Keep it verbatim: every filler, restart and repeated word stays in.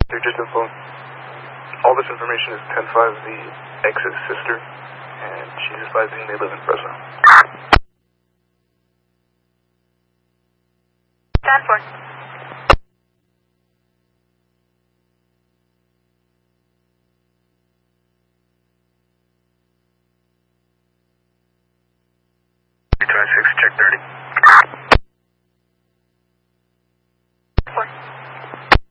They're just info. All this information is ten five, the ex's sister, and she's advising they live in Fresno. Stanford. twenty-six, check thirty.